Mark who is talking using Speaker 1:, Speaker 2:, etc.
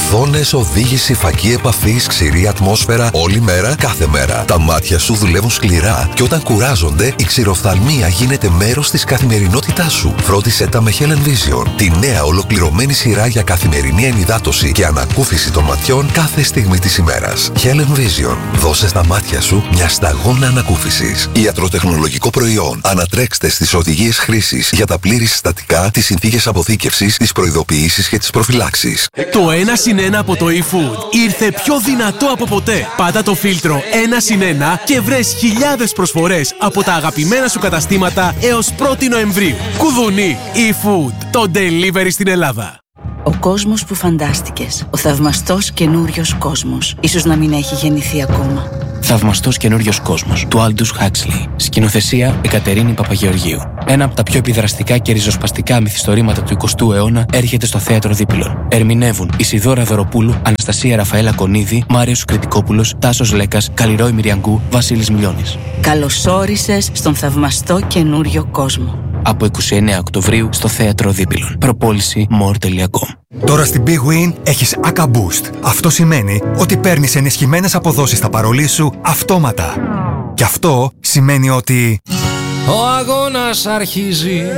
Speaker 1: Οθόνες, οδήγηση, φακή επαφής, ξηρή ατμόσφαιρα, όλη μέρα, κάθε μέρα. Τα μάτια σου δουλεύουν σκληρά και όταν κουράζονται, η ξηροφθαλμία γίνεται μέρος της καθημερινότητάς σου. Φρόντισε τα με Helen Vision, τη νέα ολοκληρωμένη σειρά για καθημερινή ενυδάτωση και ανακούφιση των ματιών κάθε στιγμή της ημέρας. Helen Vision. Δώσε στα μάτια σου μια σταγόνα ανακούφισης. Ιατροτεχνολογικό προϊόν. Ανατρέξτε στις οδηγίες χρήσης για τα πλήρη συστατικά, τις συνθήκες αποθήκευσης, τις προειδοποιήσεις και τις προφυλάξεις.
Speaker 2: Το 1+1 από το eFood ήρθε πιο δυνατό από ποτέ. Πάτα το φίλτρο 1+1 και βρες χιλιάδες προσφορές από τα αγαπημένα σου καταστήματα έως 1η Νοεμβρίου. Κουδουνί eFood, το delivery στην Ελλάδα.
Speaker 3: Ο κόσμος που φαντάστηκες, ο θαυμαστός καινούριος κόσμος, ίσως να μην έχει γεννηθεί ακόμα.
Speaker 4: Θαυμαστός καινούριος κόσμος του Aldous Huxley. Σκηνοθεσία Εκατερίνη Παπαγεωργίου. Ένα από τα πιο επιδραστικά και ριζοσπαστικά μυθιστορήματα του 20ου αιώνα έρχεται στο θέατρο Δίπυλων. Ερμηνεύουν Ισιδώρα Δωροπούλου, Αναστασία Ραφαέλα Κονίδη, Μάριος Κρητικόπουλος, Τάσος Λέκας, Καλλιρόη Μυριαγκού, Βασίλης Μιλιώνης.
Speaker 3: Καλώς όρισες στον θαυμαστό καινούριο κόσμο.
Speaker 4: Από 29 Οκτωβρίου στο θέατρο Δίπυλων. Προπόληση more.com.
Speaker 5: Τώρα στην Big Win έχεις ACA Boost. Αυτό σημαίνει ότι παίρνεις ενισχυμένες αποδόσεις στα παρολί σου αυτόματα. Και αυτό σημαίνει ότι...
Speaker 6: Ο αγώνας αρχίζει.